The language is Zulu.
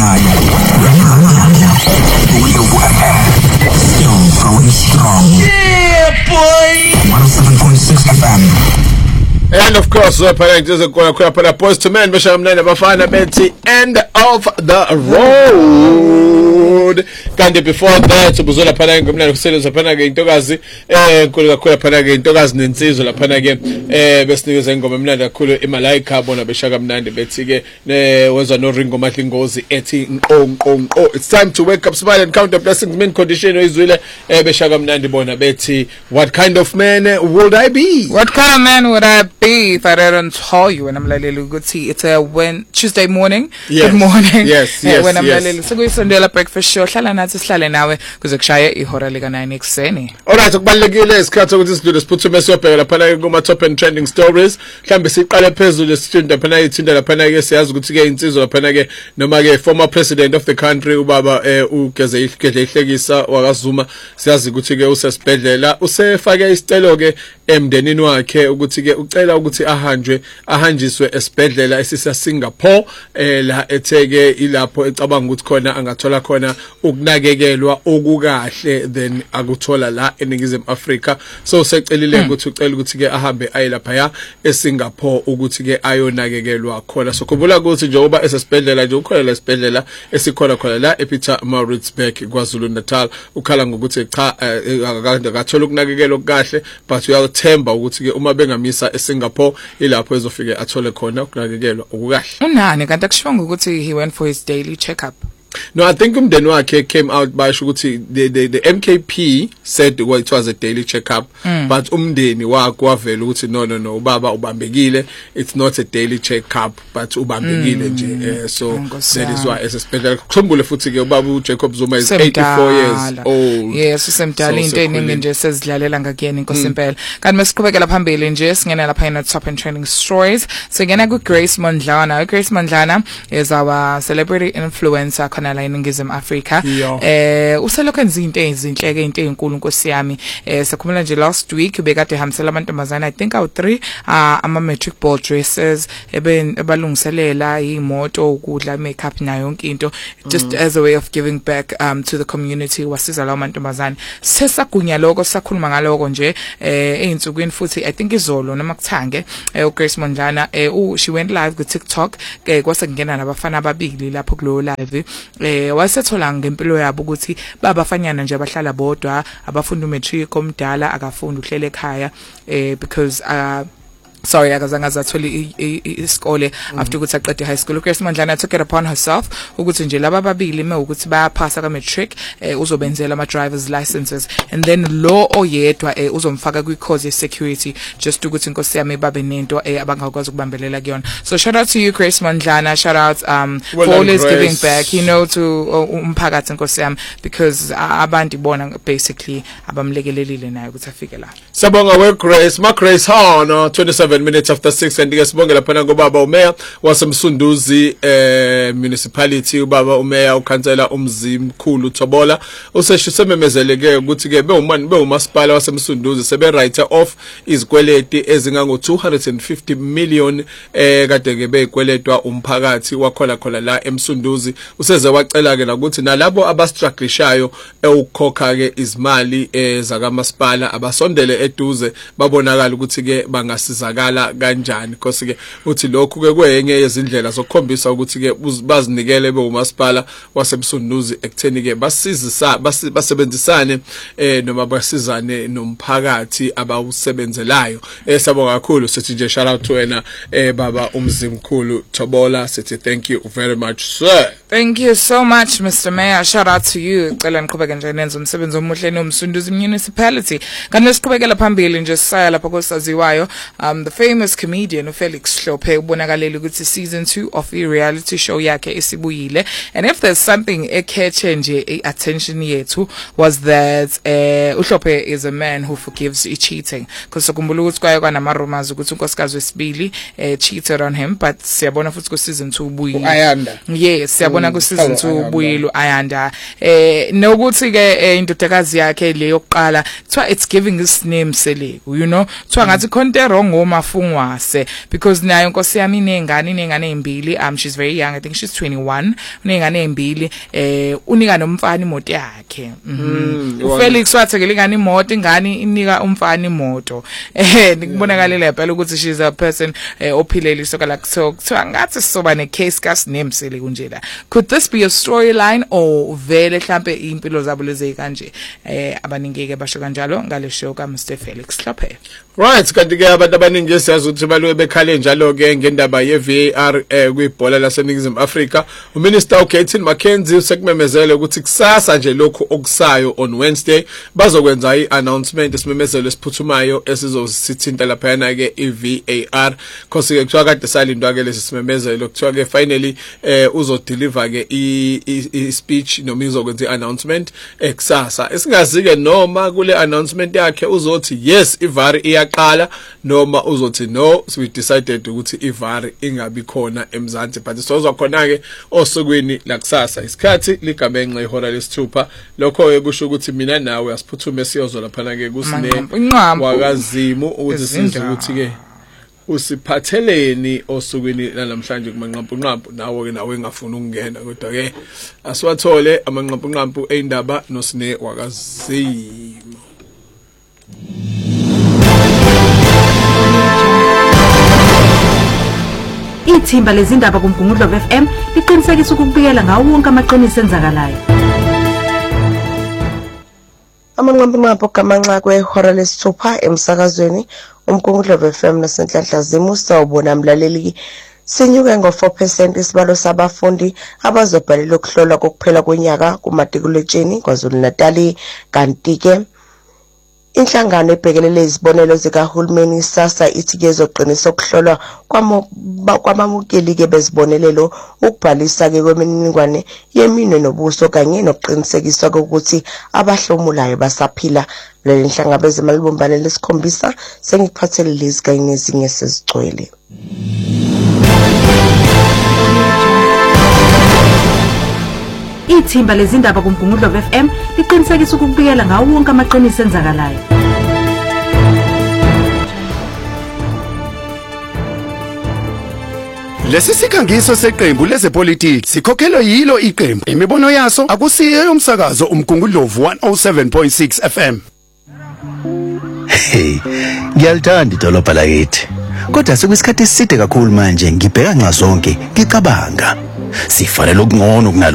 nayo ngamandla still going strong. Yeah, boy. 107.6 FM. And of course, phela Boys to Men beshaya mnene bafana bethi end of the road. Kanti before that ubuzula phela ngomnene kusebenza phela ke intokazi enkulu kakhulu phela ke intokazi nensizwe laphana ke besinikeza ingoma emnandi kakhulu eMalaika bona beshaka mnandi bethi ke wenza no Ringo Mahlingozi ethi nqo. It's time to wake up, smile and count the blessings. Main condition izwile beshaka mnandi bona bethi what kind of man would I be? What kind of man would I be if I didn't tell you? When I'm laleli ukuthi it's a Tuesday morning. Yes. Good morning. Yes. When I'm laleli sekuyisondela breakfast show hlala nathi sihlale nawe kuze kushaya ihora lika 9 ekseni. Alright, ukubalekile isikhathi ukuthi sidlule siphuthume siyobheka lapha kuma top and trending stories. Mhlambe siqale phezulu sithinda lapha ithinda lapha ke siyazi ukuthi ke insizwa lapha ke noma ke former president of the country ubaba ugeze ihlekisa wakaZuma siyazi ukuthi ke usesibhedlela usefake isicelo ke emndenini wakhe ukuthi ke ucela ukuthi ahanjiswe esibhedlela esisa Singapore la etheke ilapho ecabanga ukuthi khona angathola khona ukunakekelwa okukahle then akuthola la eNingizimu Afrika. So secelile ukuthi ucela ukuthi ke ahambe aye lapha ya eSingapore ukuthi ke ayonakekelwa khona. So khumbula ukuthi njengoba esesibhedlela nje ukhona la esibhedlela esikhona la ePeter Maritzburg kwaZulu Natal ukhala ngokuthi cha akathola ukunakekelwa okukahle but uyathemba ukuthi ke uma bengamisa eSingapore ilapho ezofike athole khona ukunakekelwa okukahle. Unani kanti akushongo ukuthi he went for his daily checkup? No, I think umndeni wakhe came out by ukuthi the MKP said it was a daily checkup, but umndeni wakhe wavela ukuthi no ubaba ubambekile, it's not a daily checkup but ubambekile nje. So that is why esibhedlela kukhumbule futhi ke ubaba uJacob Zuma is 84 years old. Yes, usemdala into eningi nje sezidlalela ngakuyena inkosi impela. Kanti masiqhubekela phambili nje singena lapha in top and trending stories. Singena ku Grace Mondlana. Grace Mondlana is our celebrity influencer khona la eNingizimu Afrika. Uselokho enza into ezinhleke into ezinkulu nkosi yami. Sekhumula nje last week ubekade hamsela amantombazana I think 3 ama matric ball dresses ebalungiselela imoto ukudla makeup nayo yonke into just as a way of giving back to the community wasiza lawo mantombazana. Sesagunya lokho sakhuluma ngaloko nje einsukwini futhi I think izolo noma kuthange uGrace Mondlana she went live ku TikTok kwase kungena nabafana ababili lapho kulo live wasethola ngempilo yabo ukuthi babafanyana nje abahlala bodwa abafunda umatric omdala akafunda uhlele ekhaya because sorry akazange azatholi isikole after ukuthi aqede high school. Grace Mondlana took it upon herself ukuthi nje laba babili mewukuthi bayaphasa ka matric uzobenzela ama driver's licenses and then lo oyedwa uzomfaka kwi course ye security just ukuthi inkosi yami babe nento abangakwazi ukubambelela kuyona. So shout out to you Grace Mondlana, shout out for always giving back to umphakathi inkosi yami because abantu bona basically abamlekelelile naye ukuthi afike la. Sabonga we Grace, ma Grace Hano 27 minutes after 6 and ngisibonge lapha ngobaba uMeya wasemsunduzi municipality ubaba uMeya ukhansela umzimkhulu Thobola useshisememezeleke ukuthi ke bewumasipala wasemsunduzi sebe write off izikweleti ezingango 250 million kade ke bekweletwa umphakathi wakhona la emsunduzi useze wacela ke ukuthi nalabo abastrugglishayo ukukhokha ke izimali zakamasipala abasondele eduze babonakala ukuthi ke bangasizakala kanjani because ke uthi lokhu ke kuyenye yezindlela zokukhombisa ukuthi ke bazinikele beumasipala wasemsunduzi ekutheni ke basebenzisane noma basizane nomphakathi abawusebenzelayo. Sabonga kakhulu sithi nje shout out to wena baba umzimkhulu Thobola sithi thank you very much sir. Thank you so much Mr. Mayor, shout out to you. Cela niqhubeke nje nenza umsebenzi omuhle nomsunduzi municipality. Kanti siqhubekela phambili nje sisaya lapha kosaziwayo the famous comedian uFelix Hlophe ubonakalela ukuthi season 2 of reality show yakhe isibuyile and if there's something ekhethe nje attention yethu was that uHlophe is a man who forgives cheating because sokumbula ukuthi kwaye kwanama rumors ukuthi unkosikazi wesibili cheated on him but siyabona futhi ku season 2 ubuyile Ayanda. Yes siyabona ku season 2 ubuyile Ayanda nokuthi ke indodakazi yakhe le yokuqala kuthiwa it's giving us nemseleko, you know, kuthiwa ngathi khonto wrong ngomafungwase, because nayo inkosi yami inengane ezimbili, she's very young, I think she's 21, unengane ezimbili, unika nomfana imoto yakhe. uFelix wathekela ingane imoto, ingane inika umfana imoto. Nikubonakala phela ukuthi she's a person ophilele so kala kuthiwa ngathi soba ne case kas nemseleko nje la. Could this be a storyline or vele mhlambe impilo zabo lezi kanje abaningeke basho kanjalo ngale show ka Mr Felix Hlophe? Right, kanti ke abantu abaningi siyazi ukuthi balwe bekhale njalo ke ngendaba ye VAR kwibhola laseNingizimu Afrika. uMinister uGayton McKenzie usekumemezele ukuthi kusasa nje lokho okusayo on Wednesday bazokwenza iannouncement esimemezelo esiphuthumayo esizosithinta lapha yana ke iVAR, because ke kuthiwa kade salindwa ke lesi simemezelo, kuthiwa ke finally uzodeliver ke i speech noma izokwenza iannouncement kusasa. Esingazi ke noma kule announcement yakhe uzothi yes iVAR iyaqala noma uzothi no, so we decided ukuthi iVAR ingabi khona eMzansi, but sozwa khona ke osukwini lakusasa isikhathi ligamenxe ihora lesithupha. Lokho ke kusho ukuthi mina nawe asiphuthume siyozwa lapha ke kusine wakazimu ukuthi sizwe ukuthi ke usiphatheleni osukwini namhlanje kumanqampunqampu. Nawo ke nawe engafuna ukungena, kodwa ke asiwathole amanqampunqampu eindaba nosine wakazimu. Ithimba lezindaba kuMgungundlo FM liqinisekisa ukubikela ngawo wonke amaqiniso enzakalayo. Amanqampunqampu kamanxa kwehora lesithupha emsakazweni uMgungundlo FM nasenhlanhla zimu sawubona mlaleli. Sinyuke ngo4% isibalo sabafundi abazobhalela ukuhlolwa kokuphela konyaka kumatikuletsheni KwaZulu-Natal, kanti ke inhlangano ebhekelele izibonelo zikahulumeni SASSA ithi kezoqinisa ukuhlolwa kwamamukeli ke bezibonelelo ukubhalisa ke kwemininingwane yeminwe nobuso kanye nokuqinisekiswa ukuthi abahlomulayo basaphila. Leli nhlangabeze malibumbane lesikhombisa sengiphathele lezi kanye nezinye sezigcwele. Ithimba lezindaba kuMgungundlo FM liqinisekisa ukubikela ngawo wonke amaqiniso enzakalayo. Lesi sikhangiso seqembu lezepolitiki sikhokhelwe yilo iqembu. Imibono yaso akusiyo yomsakazo uMgungundlo 107.6 FM. Hey, ngiyalithanda idolobha lakithi. Kodwa sekuyisikhathi eside kakhulu manje ngibheka nxa zonke ngicabanga. Sifanele ukungcono kunalo